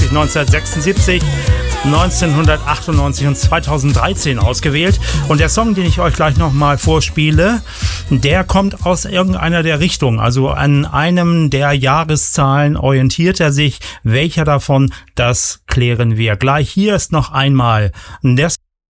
1976, 1998 und 2013 ausgewählt. Und der Song, den ich euch gleich nochmal vorspiele, der kommt aus irgendeiner der Richtungen. Also an einem der Jahreszahlen orientiert er sich. Welcher davon, das klären wir gleich. Hier ist noch einmal der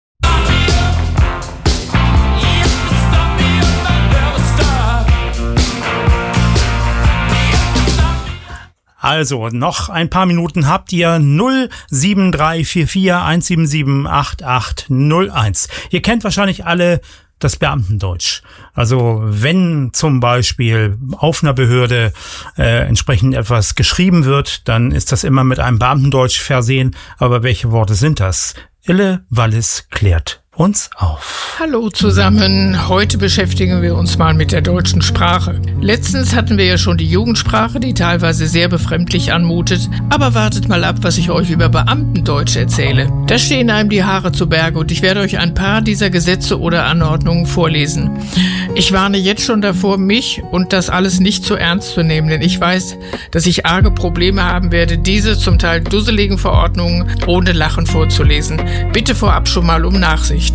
Also, noch ein paar Minuten habt ihr. 07344 177 8801. Ihr kennt wahrscheinlich alle das Beamtendeutsch. Also wenn zum Beispiel auf einer Behörde entsprechend etwas geschrieben wird, dann ist das immer mit einem Beamtendeutsch versehen. Aber welche Worte sind das? Ille Wallis klärt uns auf. Hallo zusammen, heute beschäftigen wir uns mal mit der deutschen Sprache. Letztens hatten wir ja schon die Jugendsprache, die teilweise sehr befremdlich anmutet, aber wartet mal ab, was ich euch über Beamtendeutsch erzähle. Da stehen einem die Haare zu Berge und ich werde euch ein paar dieser Gesetze oder Anordnungen vorlesen. Ich warne jetzt schon davor, mich und das alles nicht zu ernst zu nehmen, denn ich weiß, dass ich arge Probleme haben werde, diese zum Teil dusseligen Verordnungen ohne Lachen vorzulesen. Bitte vorab schon mal um Nachsicht.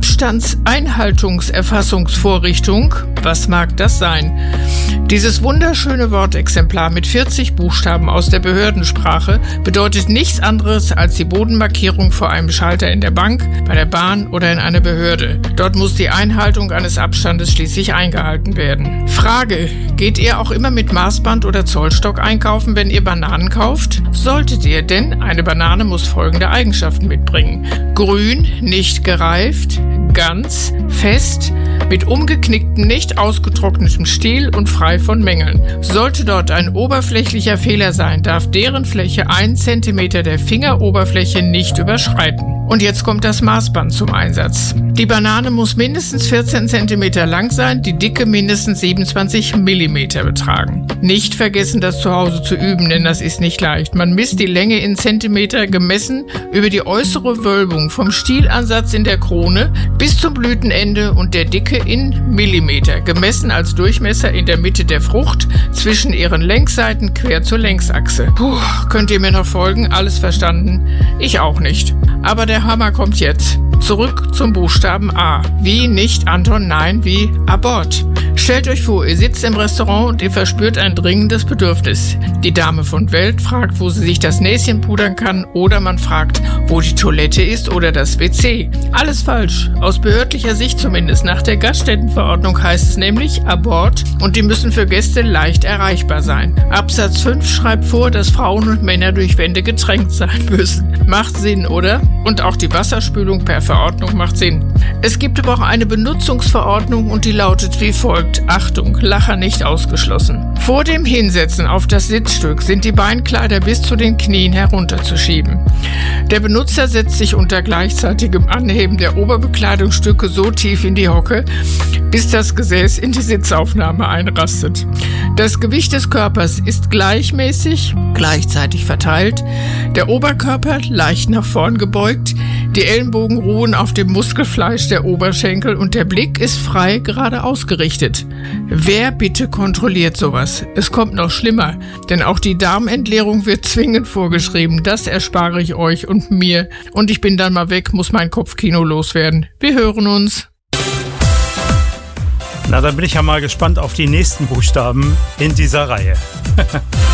Abstandseinhaltungserfassungsvorrichtung, was mag das sein? Dieses wunderschöne Wortexemplar mit 40 Buchstaben aus der Behördensprache bedeutet nichts anderes als die Bodenmarkierung vor einem Schalter in der Bank, bei der Bahn oder in einer Behörde. Dort muss die Einhaltung eines Abstandes schließlich eingehalten werden. Frage: Geht ihr auch immer mit Maßband oder Zollstock einkaufen, wenn ihr Bananen kauft? Solltet ihr, denn eine Banane muss folgende Eigenschaften mitbringen: grün, nicht gereift, ganz, fest, mit umgeknicktem, nicht ausgetrocknetem Stiel und frei von Mängeln. Sollte dort ein oberflächlicher Fehler sein, darf deren Fläche 1 cm der Fingeroberfläche nicht überschreiten. Und jetzt kommt das Maßband zum Einsatz. Die Banane muss mindestens 14 cm lang sein, die Dicke mindestens 27 mm betragen. Nicht vergessen, das zu Hause zu üben, denn das ist nicht leicht. Man misst die Länge in Zentimeter gemessen über die äußere Wölbung vom Stielansatz in der Krone bis zum Blütenende und der Dicke in Millimeter, gemessen als Durchmesser in der Mitte der Frucht zwischen ihren Längsseiten quer zur Längsachse. Puh, könnt ihr mir noch folgen? Alles verstanden? Ich auch nicht. Aber der Hammer kommt jetzt. Zurück zum Buchstaben A. Wie nicht Anton, nein, wie Abort. Stellt euch vor, ihr sitzt im Restaurant und ihr verspürt ein dringendes Bedürfnis. Die Dame von Welt fragt, wo sie sich das Näschen pudern kann, oder man fragt, wo die Toilette ist oder das WC. Alles falsch. Aus behördlicher Sicht zumindest. Nach der Gaststättenverordnung heißt es nämlich Abort und die müssen für Gäste leicht erreichbar sein. Absatz 5 schreibt vor, dass Frauen und Männer durch Wände getränkt sein müssen. Macht Sinn, oder? Und auch die Wasserspülung per Verordnung macht Sinn. Es gibt aber auch eine Benutzungsverordnung und die lautet wie folgt. Achtung, Lacher nicht ausgeschlossen. Vor dem Hinsetzen auf das Sitzstück sind die Beinkleider bis zu den Knien herunterzuschieben. Der Benutzer setzt sich unter gleichzeitigem Anheben der Oberbekleidungsstücke so tief in die Hocke, bis das Gesäß in die Sitzaufnahme einrastet. Das Gewicht des Körpers ist gleichmäßig, gleichzeitig verteilt, der Oberkörper leicht nach vorn gebeugt, die Ellenbogen ruhen auf dem Muskelfleisch der Oberschenkel und der Blick ist frei geradeaus gerichtet. Wer bitte kontrolliert sowas? Es kommt noch schlimmer, denn auch die Darmentleerung wird zwingend vorgeschrieben. Das erspare ich euch und mir. Und ich bin dann mal weg, muss mein Kopfkino loswerden. Wir hören uns. Na, dann bin ich ja mal gespannt auf die nächsten Buchstaben in dieser Reihe.